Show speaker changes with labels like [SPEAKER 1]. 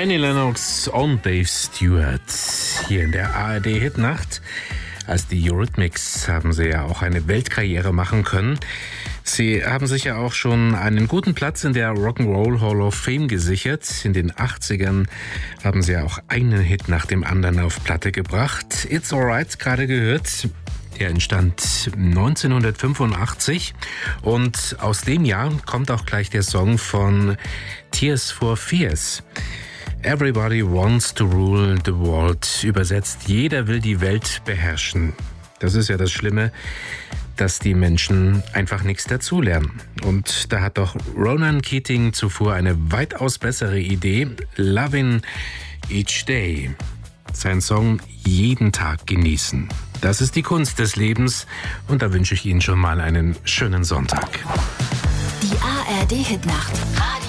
[SPEAKER 1] Annie Lennox und Dave Stewart hier in der ARD-Hitnacht. Als die Eurythmics haben sie ja auch eine Weltkarriere machen können. Sie haben sich ja auch schon einen guten Platz in der Rock'n'Roll Hall of Fame gesichert. In den 80ern haben sie ja auch einen Hit nach dem anderen auf Platte gebracht. It's Alright, gerade gehört. Der entstand 1985 und aus dem Jahr kommt auch gleich der Song von Tears for Fears. Everybody wants to rule the world. Übersetzt, jeder will die Welt beherrschen. Das ist ja das Schlimme, dass die Menschen einfach nichts dazulernen. Und da hat doch Ronan Keating zuvor eine weitaus bessere Idee. Lovin' Each Day. Sein Song jeden Tag genießen. Das ist die Kunst des Lebens und da wünsche ich Ihnen schon mal einen schönen Sonntag.
[SPEAKER 2] Die ARD Hitnacht.